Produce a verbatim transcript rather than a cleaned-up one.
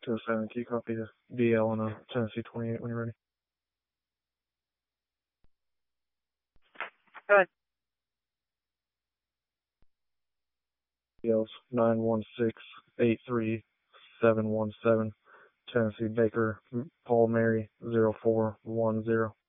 to a seven. Can you copy the D L on a Tennessee twenty-eight when you're ready? Good. D L's nine one six eight three seven one seven. Tennessee Baker Paul Mary zero four one zero.